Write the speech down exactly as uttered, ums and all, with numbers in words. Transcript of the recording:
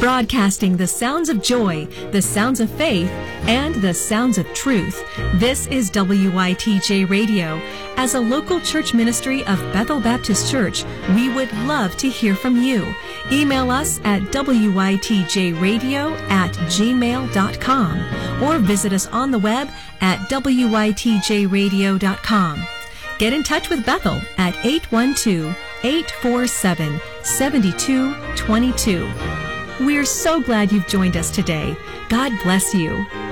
broadcasting the sounds of joy, the sounds of faith, and the sounds of truth. This is W I T J Radio. As a local church ministry of Bethel Baptist Church, we would love to hear from you. Email us at W I T J radio at gmail dot com or visit us on the web at W I T J radio dot com. Get in touch with Bethel at eight one two, eight four seven, seven two two two. We're so glad you've joined us today. God bless you.